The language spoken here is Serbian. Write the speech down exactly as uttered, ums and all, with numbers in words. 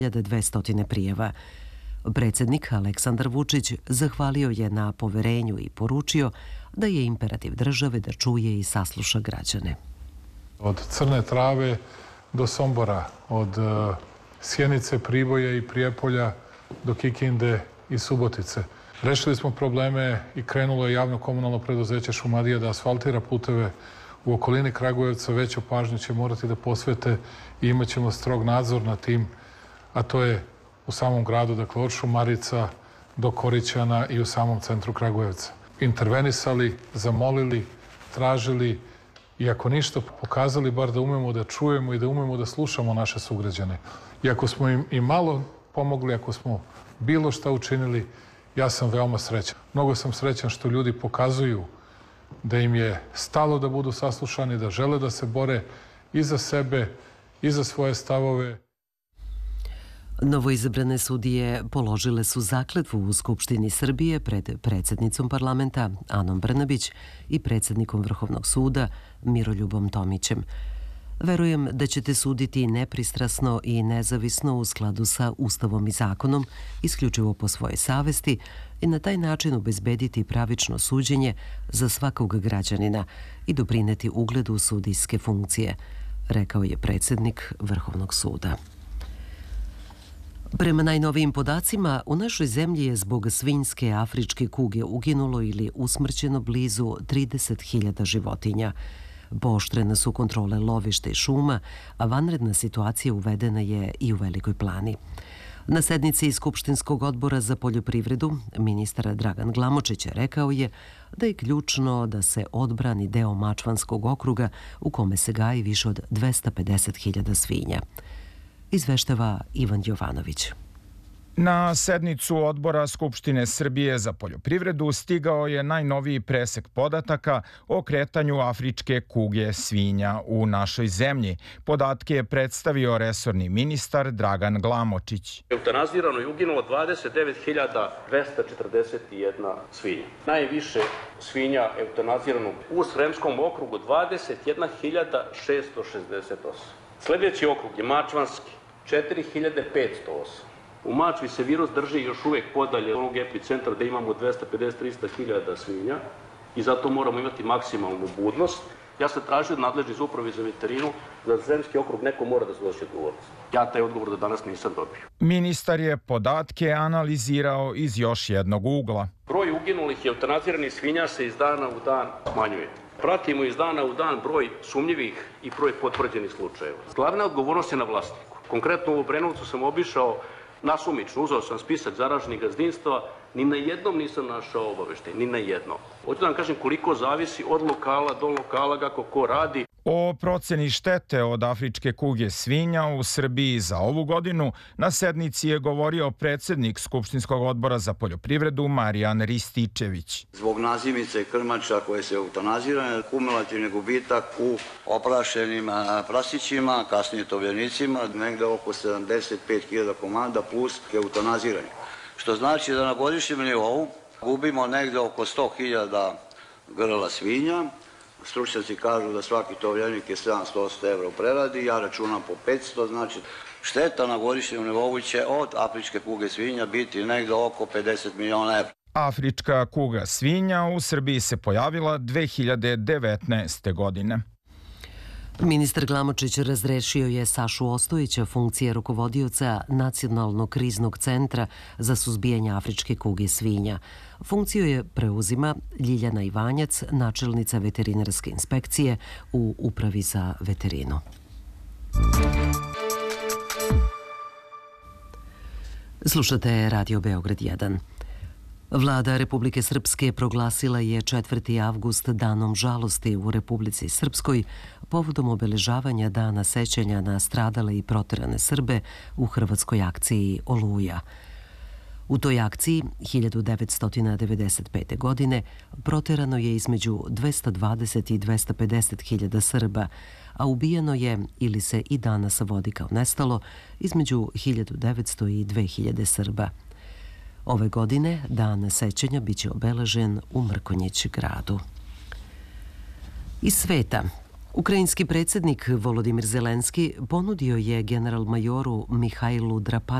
hiljadu dvesta prijava. Predsjednik Aleksandar Vučić zahvalio je na poverenju i poručio da je imperativ države da čuje i sasluša građane. Od Crne Trave do Sombora, od Sjenice, Priboja i Prijepolja do Kikinde i Subotice. Rešili smo probleme i krenulo je javno komunalno preduzeće Šumadija da asfaltira puteve u okolini Kragujevca. Veću pažnju će morati da posvete i imat ćemo strog nadzor na tim, a to je u samom gradu, dakle od Šumarica do Korićana i u samom centru Kragujevca. Intervenisali, zamolili, tražili i ako ništa pokazali bar da umemo da čujemo i da umemo da slušamo naše sugrađane. I ako smo im i malo pomogli, ako smo bilo šta učinili, ja sam veoma srećan. Mnogo sam srećan što ljudi pokazuju da im je stalo da budu saslušani, da žele da se bore i za sebe i za svoje stavove. Novoizabrane sudije položile su zakletvu u Skupštini Srbije pred predsjednicom parlamenta Anom Brnabić i predsjednikom Vrhovnog suda Miroljubom Tomićem. Verujem da ćete suditi nepristrasno i nezavisno u skladu sa Ustavom i zakonom, isključivo po svoje savesti i na taj način obezbediti pravično suđenje za svakog građanina i doprineti ugledu sudijske funkcije, rekao je predsjednik Vrhovnog suda. Prema najnovijim podacima, u našoj zemlji je zbog svinjske afričke kuge uginulo ili usmrćeno blizu trideset hiljada životinja. Pooštrene su kontrole lovišta i šuma, a vanredna situacija uvedena je i u Velikoj Plani. Na sednici Skupštinskog odbora za poljoprivredu ministar Dragan Glamočić rekao je da je ključno da se odbrani deo Mačvanskog okruga u kome se gaji više od dvesta pedeset hiljada svinja. Izveštava Ivan Jovanović. Na sednicu Odbora Skupštine Srbije za poljoprivredu stigao je najnoviji presek podataka o kretanju afričke kuge svinja u našoj zemlji. Podatke je predstavio resorni ministar Dragan Glamočić. Eutanazirano je uginulo dvadeset devet hiljada dvesta četrdeset jedna svinja. Najviše svinja eutanazirano u Sremskom okrugu dvadeset jedna hiljada šesto šezdeset osam. Sljedeći okrug je Mačvanski četiri hiljade petsto osam. U Mačvi se virus drži još uvijek podalje onog epicentra gdje imamo dvesta pedeset do trista hiljada svinja i zato moramo imati maksimalnu budnost. Ja sam tražio od nadležnih iz uprave za veterinu da za Sremski okrug neko mora da snosi odgovornost. Ja taj odgovor do danas nisam dobio. Ministar je podatke analizirao iz još jednog ugla. Broj uginulih i eutanaziranih svinja se iz dana u dan smanjuje. Pratimo iz dana u dan broj sumnjivih i broj potvrđenih slučajeva. Glavna odgovornost je na vlasniku. Konkretno u Obrenovcu sam obišao nasumično, uzeo sam spisak zaraženih gazdinstava, ni na jednom nisam našao obaveštenje, ni na jednom. Hoću da vam kažem koliko zavisi od lokala do lokala kako ko radi. O proceni štete od afričke kuge svinja u Srbiji za ovu godinu na sednici je govorio predsjednik Skupštinskog odbora za poljoprivredu Marijan Rističević. Zbog nazimice i krmača koje se eutanazirane, kumulativni gubitak u oprašenim prasićima, kasnije tovljenicima, negde oko sedamdeset pet hiljada komada plus eutanaziranje. Što znači da na godišnjem nivou gubimo negde oko sto hiljada grla svinja. Stručnjaci kažu da svaki tovljenik je sedamsto evra u preradi, ja računam po petsto, znači šteta na godišnjem nivou će od afričke kuge svinja biti negde oko pedeset miliona evra. Afrička kuga svinja u Srbiji se pojavila dve hiljade devetnaeste. godine. Ministar Glamočić razrešio je Sašu Ostojića funkcije rukovodioca Nacionalnog kriznog centra za suzbijanje afričke kuge svinja. Funkciju je preuzima Ljiljana Ivanjac, načelnica veterinarske inspekcije u Upravi za veterinu. Slušate Radio Beograd jedan. Vlada Republike Srpske proglasila je četvrti avgust danom žalosti u Republici Srpskoj povodom obeležavanja dana sećanja na stradale i proterane Srbe u hrvatskoj akciji Oluja. U toj akciji hiljadu devetsto devedeset pete. godine proterano je između dvesta dvadeset i dvesta pedeset hiljada Srba, a ubijeno je ili se i danas vodi kao nestalo između hiljadu devetsto i dve hiljade Srba. Ove godine dan sećanja biće obeležen u Mrkonjić gradu. Iz sveta. Ukrajinski predsjednik Volodimir Zelenski ponudio je general-majoru Mihajlu Drapatinu